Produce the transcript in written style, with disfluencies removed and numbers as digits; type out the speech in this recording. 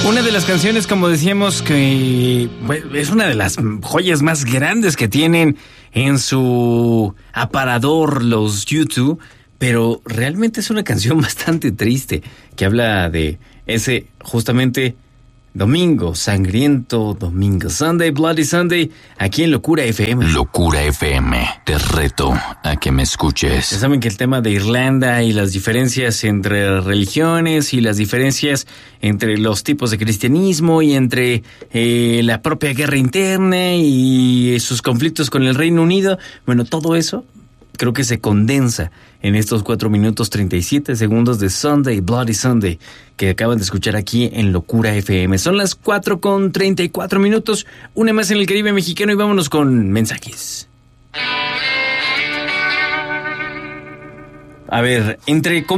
Una de las canciones, como decíamos, que es una de las joyas más grandes que tienen en su aparador los U2, pero realmente es una canción bastante triste que habla de ese justamente domingo sangriento, domingo Sunday, Bloody Sunday, aquí en Locura FM. Locura FM, te reto a que me escuches. Ya saben que el tema de Irlanda y las diferencias entre religiones y las diferencias entre los tipos de cristianismo y entre la propia guerra interna y sus conflictos con el Reino Unido, bueno, todo eso creo que se condensa en estos 4 minutos 37 segundos de Sunday, Bloody Sunday, que acaban de escuchar aquí en Locura FM. Son las 4:34, una más en el Caribe mexicano y vámonos con mensajes. A ver, entre